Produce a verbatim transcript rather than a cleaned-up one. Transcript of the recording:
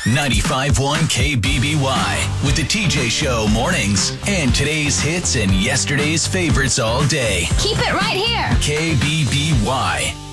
ninety-five point one K B B Y with the T J Show mornings and today's hits and yesterday's favorites all day. Keep it right here. K B B Y.